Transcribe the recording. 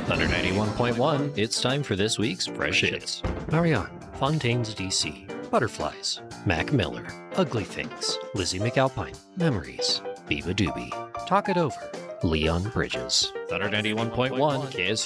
Thunder 91.1, it's time for this week's Fresh Hits. Marianne, Fontaine's DC, Butterflies, Mac Miller, Ugly Things, Lizzie McAlpine, Memories, Biba Doobie, Talk It Over, Leon Bridges. Thunder 91.1, KSU